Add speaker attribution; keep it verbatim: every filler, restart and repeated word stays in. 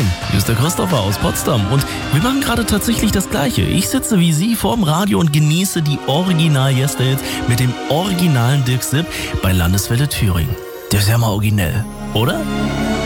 Speaker 1: hier ist der Christopher aus Potsdam und wir machen gerade tatsächlich das Gleiche. Ich sitze wie Sie vorm Radio und genieße die Original-Yesterhits mit dem originalen Dirk Sipp bei Landeswelle Thüringen. Der ist ja mal originell, oder?